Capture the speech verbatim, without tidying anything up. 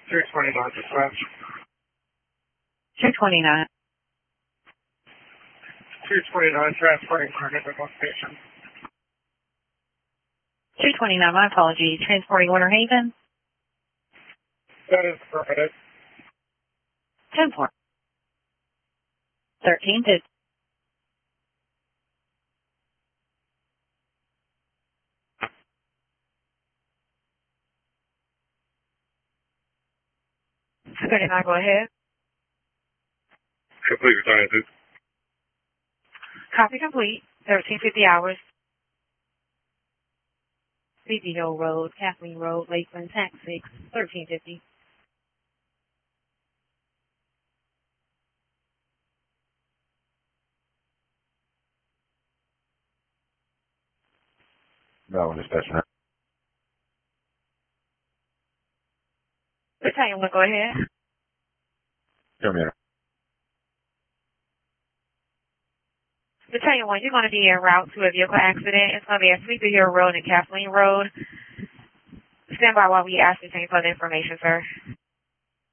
two twenty-nine dispatch. two twenty-nine. two twenty-nine transporting target to location. two twenty-nine, my apologies. Transporting Winter Haven. That is affirmative. ten four. thirteen fifty. thirty-nine, go ahead. Complete your sciences. Copy complete. thirteen fifty hours. C B Hill Road, Kathleen Road, Lakeland, Tax six, thirteen fifty. No, dispatcher. Battalion one, go ahead. Come here. Battalion one, you're going to be en route to a vehicle accident. It's going to be at Sleepy Hill Road and Kathleen Road. Stand by while we ascertain further information, sir.